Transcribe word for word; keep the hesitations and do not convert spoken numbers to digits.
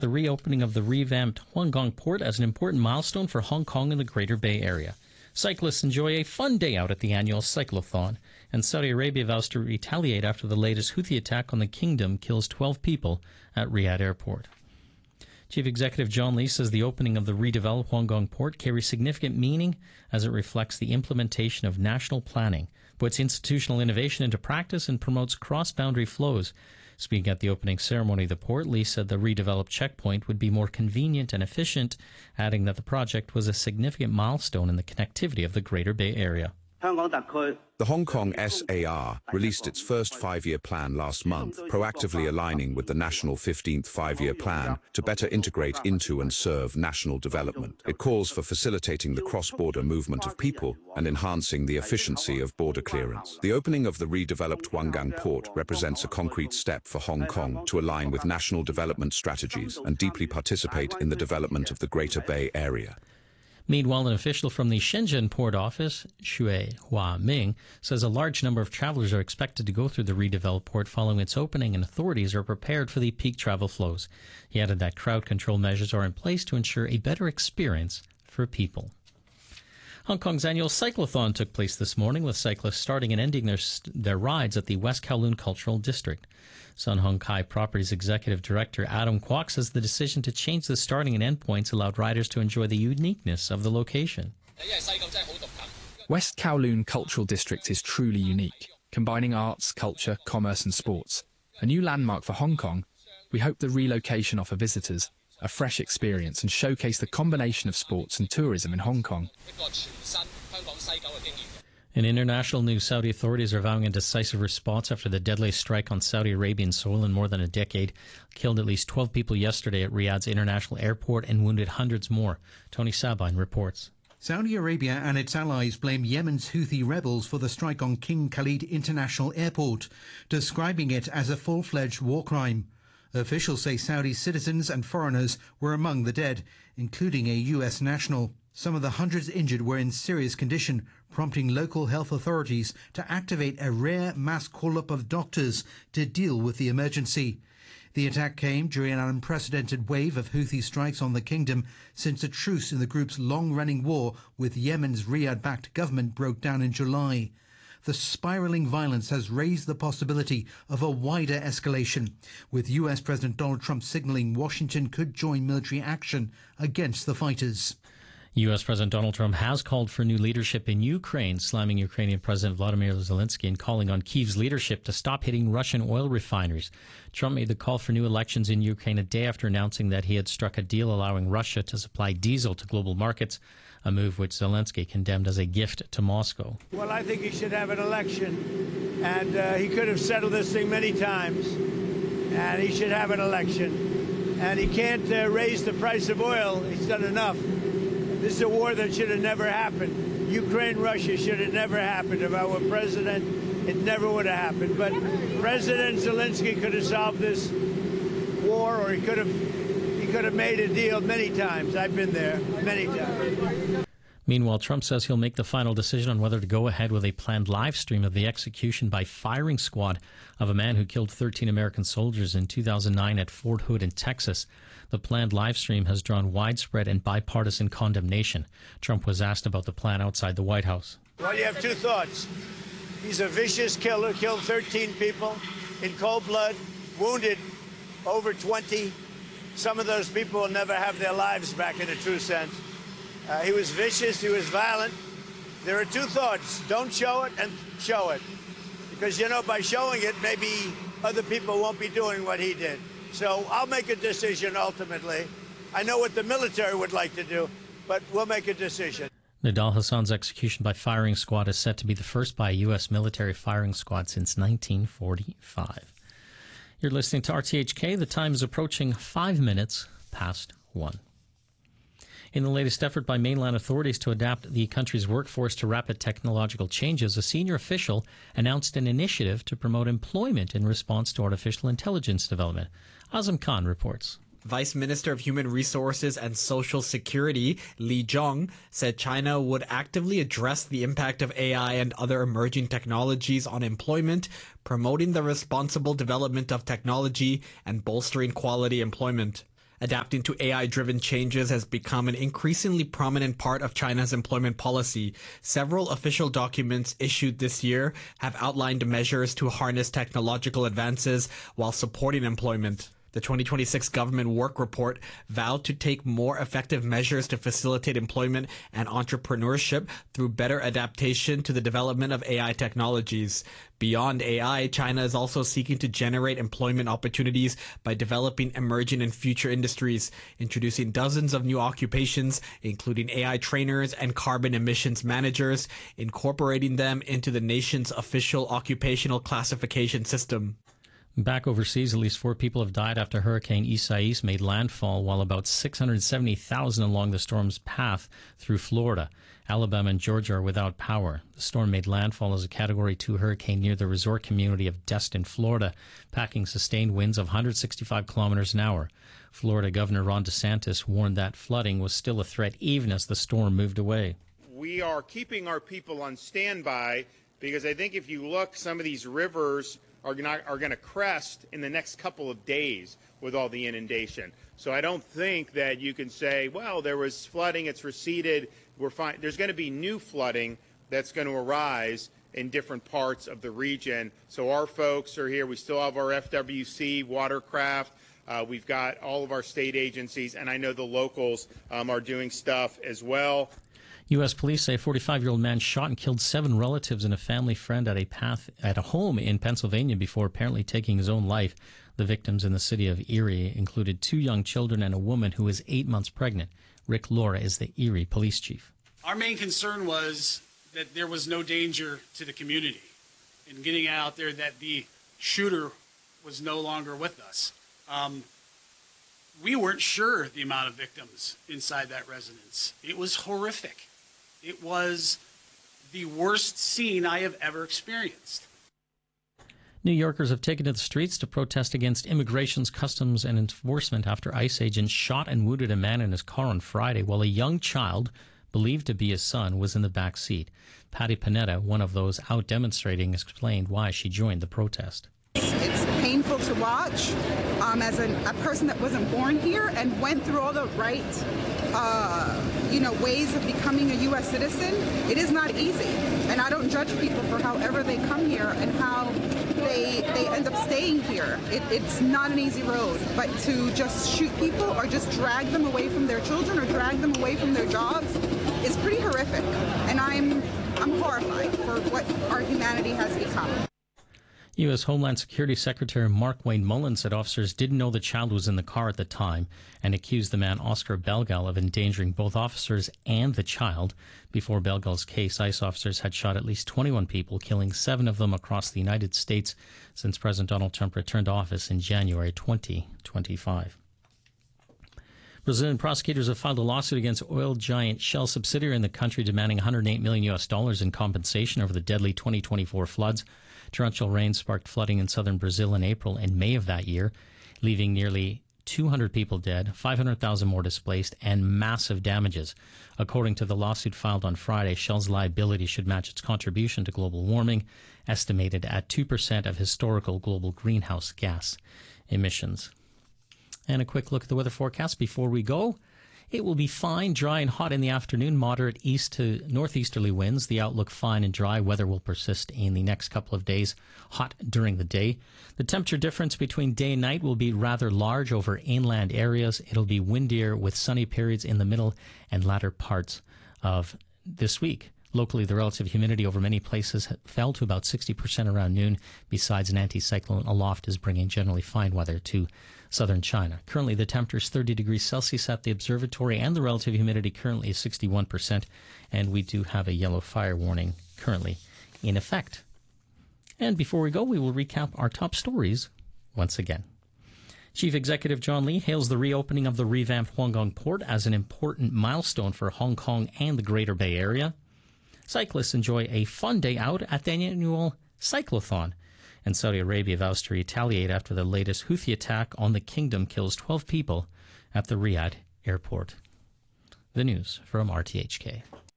the reopening of the revamped Huanggang port as an important milestone for Hong Kong and the Greater Bay Area. Cyclists enjoy a fun day out at the annual cyclothon, and Saudi Arabia vows to retaliate after the latest Houthi attack on the kingdom kills twelve people at Riyadh Airport. Chief Executive John Lee says the opening of the redeveloped Huanggang port carries significant meaning as it reflects the implementation of national planning, puts institutional innovation into practice, and promotes cross-boundary flows. Speaking at the opening ceremony of the port, Lee said the redeveloped checkpoint would be more convenient and efficient, adding that the project was a significant milestone in the connectivity of the Greater Bay Area. The Hong Kong S A R released its first five-year plan last month, proactively aligning with the national fifteenth five-year plan to better integrate into and serve national development. It calls for facilitating the cross-border movement of people and enhancing the efficiency of border clearance. The opening of the redeveloped Huanggang port represents a concrete step for Hong Kong to align with national development strategies and deeply participate in the development of the Greater Bay Area. Meanwhile, an official from the Shenzhen port office, Xue Huaming, says a large number of travelers are expected to go through the redeveloped port following its opening, and authorities are prepared for the peak travel flows. He added that crowd control measures are in place to ensure a better experience for people. Hong Kong's annual cyclothon took place this morning, with cyclists starting and ending their, their rides at the West Kowloon Cultural District. Sun Hung Kai Properties Executive Director Adam Kwok says the decision to change the starting and end points allowed riders to enjoy the uniqueness of the location. West Kowloon Cultural District is truly unique, combining arts, culture, commerce and sports. A new landmark for Hong Kong, we hope the relocation offer visitors a fresh experience and showcase the combination of sports and tourism in Hong Kong. In international news, Saudi authorities are vowing a decisive response after the deadliest strike on Saudi Arabian soil in more than a decade. Killed at least twelve people yesterday at Riyadh's international airport and wounded hundreds more. Tony Sabine reports. Saudi Arabia and its allies blame Yemen's Houthi rebels for the strike on King Khalid International Airport, describing it as a full-fledged war crime. Officials say Saudi citizens and foreigners were among the dead, including a U S national. Some of the hundreds injured were in serious condition, prompting local health authorities to activate a rare mass call-up of doctors to deal with the emergency. The attack came during an unprecedented wave of Houthi strikes on the kingdom since a truce in the group's long-running war with Yemen's Riyadh-backed government broke down in July. The spiralling violence has raised the possibility of a wider escalation, with U S President Donald Trump signaling Washington could join military action against the fighters. U S President Donald Trump has called for new leadership in Ukraine, slamming Ukrainian President Vladimir Zelensky and calling on Kyiv's leadership to stop hitting Russian oil refineries. Trump made the call for new elections in Ukraine a day after announcing that he had struck a deal allowing Russia to supply diesel to global markets, a move which Zelensky condemned as a gift to Moscow. Well, I think he should have an election, and uh, he could have settled this thing many times, and he should have an election. And he can't uh, raise the price of oil. He's done enough. This is a war that should have never happened. Ukraine-Russia should have never happened. If I were president, it never would have happened. But President Zelensky could have solved this war, or he could have he could have made a deal many times. I've been there many times. Meanwhile, Trump says he'll make the final decision on whether to go ahead with a planned live stream of the execution by firing squad of a man who killed thirteen American soldiers in two thousand nine at Fort Hood in Texas. The planned live stream has drawn widespread and bipartisan condemnation. Trump was asked about the plan outside the White House. Well, you have two thoughts. He's a vicious killer, killed thirteen people in cold blood, wounded over twenty. Some of those people will never have their lives back in a true sense. Uh, he was vicious, he was violent. There are two thoughts. Don't show it and show it. Because, you know, by showing it, maybe other people won't be doing what he did. So I'll make a decision ultimately. I know what the military would like to do, but we'll make a decision. Nidal Hassan's execution by firing squad is set to be the first by a U S military firing squad since nineteen forty-five. You're listening to R T H K. The time is approaching five minutes past one. In the latest effort by mainland authorities to adapt the country's workforce to rapid technological changes, a senior official announced an initiative to promote employment in response to artificial intelligence development. Azam Khan reports. Vice Minister of Human Resources and Social Security, Li Zhong, said China would actively address the impact of A I and other emerging technologies on employment, promoting the responsible development of technology and bolstering quality employment. Adapting to A I-driven changes has become an increasingly prominent part of China's employment policy. Several official documents issued this year have outlined measures to harness technological advances while supporting employment. The twenty twenty-six Government Work Report vowed to take more effective measures to facilitate employment and entrepreneurship through better adaptation to the development of A I technologies. Beyond A I, China is also seeking to generate employment opportunities by developing emerging and future industries, introducing dozens of new occupations, including A I trainers and carbon emissions managers, incorporating them into the nation's official occupational classification system. Back overseas, at least four people have died after Hurricane Isaias made landfall, while about six hundred seventy thousand along the storm's path through Florida. Alabama and Georgia are without power. The storm made landfall as a Category two hurricane near the resort community of Destin, Florida, packing sustained winds of one hundred sixty-five kilometers an hour. Florida Governor Ron DeSantis warned that flooding was still a threat even as the storm moved away. We are keeping our people on standby because I think if you look, some of these rivers are not, are going to crest in the next couple of days with all the inundation. So I don't think that you can say, well, there was flooding, it's receded, we're fine. There's going to be new flooding that's going to arise in different parts of the region. So our folks are here. We still have our F W C, watercraft. Uh, we've got all of our state agencies, and I know the locals um, are doing stuff as well. U S police say a forty-five-year-old man shot and killed seven relatives and a family friend at a path at a home in Pennsylvania before apparently taking his own life. The victims in the city of Erie included two young children and a woman who was eight months pregnant. Rick Laura is the Erie police chief. Our main concern was that there was no danger to the community and getting out there that the shooter was no longer with us. Um, we weren't sure the amount of victims inside that residence. It was horrific. It was the worst scene I have ever experienced. New Yorkers have taken to the streets to protest against immigration's customs and enforcement after ICE agents shot and wounded a man in his car on Friday while a young child, believed to be his son, was in the back seat. Patty Panetta, one of those out demonstrating, explained why she joined the protest. It's painful to watch um, as a, a person that wasn't born here and went through all the right uh, you know, ways of becoming a U S citizen. It is not easy. And I don't judge people for however they come here and how they they end up staying here. It, it's not an easy road. But to just shoot people or just drag them away from their children or drag them away from their jobs is pretty horrific. And I'm, I'm horrified for what our humanity has become. U S Homeland Security Secretary Mark Wayne Mullen said officers didn't know the child was in the car at the time and accused the man Oscar Belgal of endangering both officers and the child. Before Belgal's case, ICE officers had shot at least twenty-one people, killing seven of them across the United States since President Donald Trump returned to office in January twenty twenty-five. Brazilian prosecutors have filed a lawsuit against oil giant Shell subsidiary in the country demanding one hundred eight million U S dollars in compensation over the deadly twenty twenty-four floods. Torrential rain sparked flooding in southern Brazil in April and May of that year, leaving nearly two hundred people dead, five hundred thousand more displaced, and massive damages. According to the lawsuit filed on Friday, Shell's liability should match its contribution to global warming, estimated at two percent of historical global greenhouse gas emissions. And a quick look at the weather forecast before we go. It will be fine, dry and hot in the afternoon, moderate east to northeasterly winds. The outlook fine and dry. Weather will persist in the next couple of days, hot during the day. The temperature difference between day and night will be rather large over inland areas. It'll be windier with sunny periods in the middle and latter parts of this week. Locally, the relative humidity over many places fell to about sixty percent around noon. Besides, an anticyclone aloft is bringing generally fine weather to southern China. Currently, the temperature is thirty degrees Celsius at the observatory, and the relative humidity currently is sixty-one percent, and we do have a yellow fire warning currently in effect. And before we go, we will recap our top stories once again. Chief Executive John Lee hails the reopening of the revamped Huanggang Port as an important milestone for Hong Kong and the Greater Bay Area. Cyclists enjoy a fun day out at the annual Cyclothon. And Saudi Arabia vows to retaliate after the latest Houthi attack on the kingdom kills twelve people at the Riyadh airport. The news from R T H K.